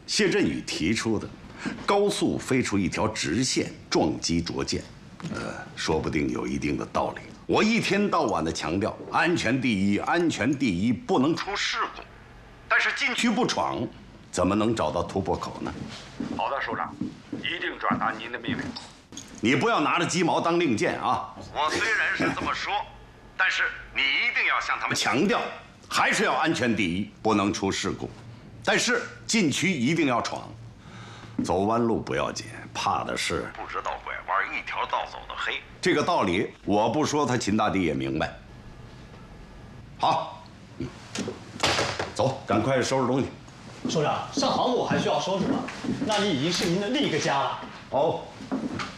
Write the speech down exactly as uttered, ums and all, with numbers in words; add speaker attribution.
Speaker 1: 谢振宇提出的，高速飞出一条直线撞击卓舰，呃，说不定有一定的道理。我一天到晚的强调安全第一，安全第一，不能出事故。但是禁区不闯，怎么能找到突破口呢？
Speaker 2: 好的，首长，一定转达您的命令。
Speaker 1: 你不要拿着鸡毛当令箭啊！我虽然是这么说，但是你一定要向他们强调，还是要安全第一，不能出事故。但是禁区一定要闯，走弯路不要紧，怕的是不知道拐弯，一条道走的黑。这个道理我不说，他秦大帝也明白。好，嗯，走，赶快收拾东西。
Speaker 3: 首长，上航母还需要收拾吗？那里已经是您的另一个家了。
Speaker 1: 哦。